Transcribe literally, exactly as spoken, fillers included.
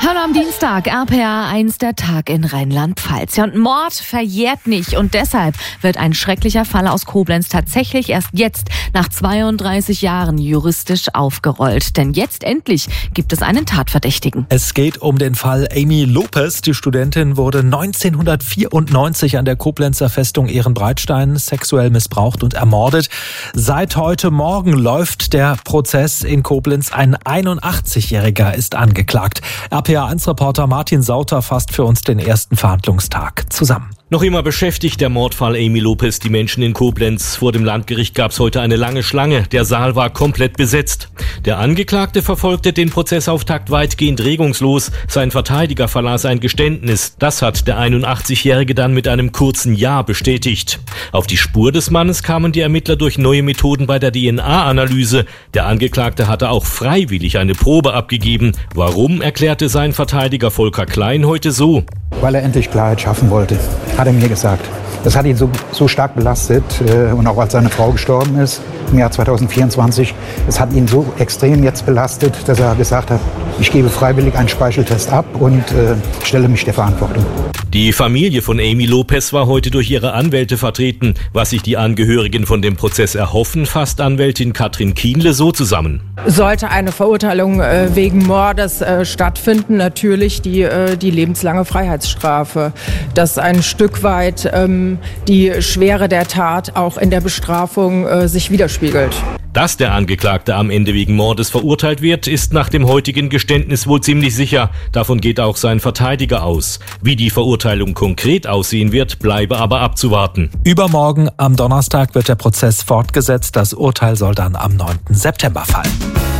Hallo am Dienstag, R P R eins, der Tag in Rheinland-Pfalz. Ja, und Mord verjährt nicht und deshalb wird ein schrecklicher Fall aus Koblenz tatsächlich erst jetzt nach zweiunddreißig Jahren juristisch aufgerollt. Denn jetzt endlich gibt es einen Tatverdächtigen. Es geht um den Fall Amy Lopez. Die Studentin wurde neunzehnhundertvierundneunzig an der Koblenzer Festung Ehrenbreitstein sexuell missbraucht und ermordet. Seit heute Morgen läuft der Prozess in Koblenz. Ein einundachtzigjähriger ist angeklagt. R P R eins Reporter Martin Sauter fasst für uns den ersten Verhandlungstag zusammen. Noch immer beschäftigt der Mordfall Amy Lopez die Menschen in Koblenz. Vor dem Landgericht gab es heute eine lange Schlange. Der Saal war komplett besetzt. Der Angeklagte verfolgte den Prozessauftakt weitgehend regungslos. Sein Verteidiger verlas ein Geständnis. Das hat der einundachtzigjährige dann mit einem kurzen Ja bestätigt. Auf die Spur des Mannes kamen die Ermittler durch neue Methoden bei der D N A-Analyse. Der Angeklagte hatte auch freiwillig eine Probe abgegeben. Warum, erklärte sein Verteidiger Volker Klein heute so. Weil er endlich Klarheit schaffen wollte, hat er mir gesagt. Das hat ihn so, so stark belastet äh, und auch als seine Frau gestorben ist im Jahr zweitausendvierundzwanzig. Es hat ihn so extrem jetzt belastet, dass er gesagt hat, ich gebe freiwillig einen Speicheltest ab und äh, stelle mich der Verantwortung. Die Familie von Amy Lopez war heute durch ihre Anwälte vertreten. Was sich die Angehörigen von dem Prozess erhoffen, fasst Anwältin Katrin Kienle so zusammen. Sollte eine Verurteilung äh, wegen Mordes äh, stattfinden, natürlich die, äh, die lebenslange Freiheitsstrafe. Dass ein Stück weit ähm, die Schwere der Tat auch in der Bestrafung äh, sich widerspiegelt. Dass der Angeklagte am Ende wegen Mordes verurteilt wird, ist nach dem heutigen Geständnis wohl ziemlich sicher. Davon geht auch sein Verteidiger aus. Wie die Verurteilung konkret aussehen wird, bleibe aber abzuwarten. Übermorgen am Donnerstag wird der Prozess fortgesetzt. Das Urteil soll dann am neunten September fallen.